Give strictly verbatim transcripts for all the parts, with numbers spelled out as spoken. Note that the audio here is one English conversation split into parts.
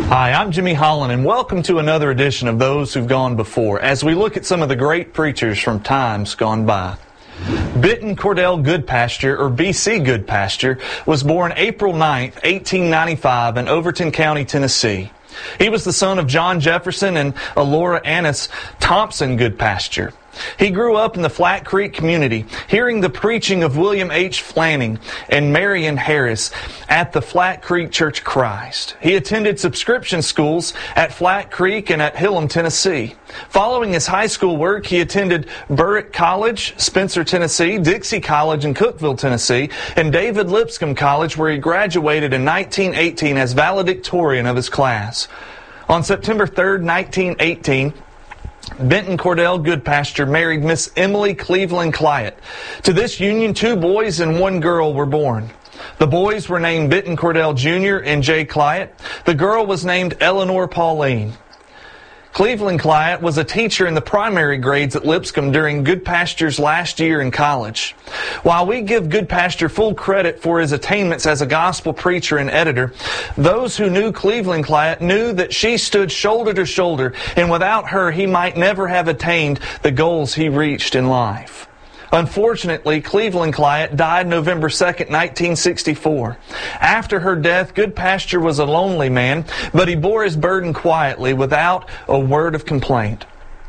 Hi, I'm Jimmy Holland, and welcome to another edition of Those Who've Gone Before, as we look at some of the great preachers from times gone by. Benton Cordell Goodpasture, or B C Goodpasture, was born April ninth, eighteen ninety-five in Overton County, Tennessee. He was the son of John Jefferson and Alora Annis Thompson Goodpasture. He grew up in the Flat Creek community, hearing the preaching of William H. Flanning and Marion Harris at the Flat Creek Church of Christ. He attended subscription schools at Flat Creek and at Hillam, Tennessee. Following his high school work, he attended Burritt College, Spencer, Tennessee, Dixie College in Cookeville, Tennessee, and David Lipscomb College, where he graduated in nineteen eighteen as valedictorian of his class. On September third, nineteen eighteen, Benton Cordell Goodpasture married Miss Emily Cleveland Clyett. To this union, two boys and one girl were born. The boys were named Benton Cordell Junior and Jay Clyett. The girl was named Eleanor Pauline. Cleveland Clyett was a teacher in the primary grades at Lipscomb during Goodpasture's last year in college. While we give Goodpasture full credit for his attainments as a gospel preacher and editor, those who knew Cleveland Clyett knew that she stood shoulder to shoulder, and without her he might never have attained the goals he reached in life. Unfortunately, Cleveland Clyett died November second, nineteen sixty-four. After her death, Goodpasture was a lonely man, but he bore his burden quietly without a word of complaint.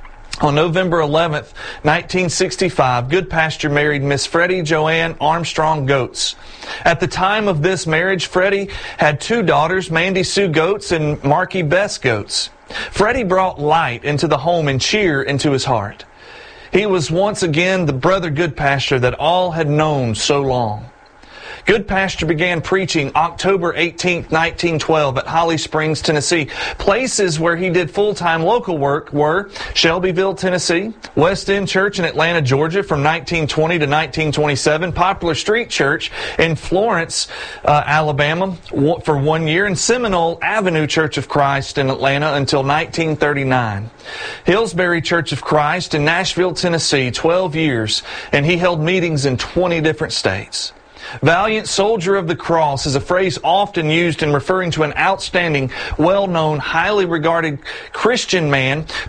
On November eleventh, nineteen sixty-five, Goodpasture married Miss Freddie Joanne Armstrong Goetz. At the time of this marriage, Freddie had two daughters, Mandy Sue Goetz and Marky Bess Goetz. Freddie brought light into the home and cheer into his heart. He was once again the brother Goodpasture that all had known so long. Goodpasture began preaching October eighteenth, nineteen twelve at Holly Springs, Tennessee. Places where he did full-time local work were Shelbyville, Tennessee, West End Church in Atlanta, Georgia from nineteen twenty to nineteen twenty-seven, Poplar Street Church in Florence, uh, Alabama for one year, and Seminole Avenue Church of Christ in Atlanta until nineteen thirty-nine. Hillsbury Church of Christ in Nashville, Tennessee, twelve years, and he held meetings in twenty different states. Valiant soldier of the cross is a phrase often used in referring to an outstanding, well-known, highly regarded Christian man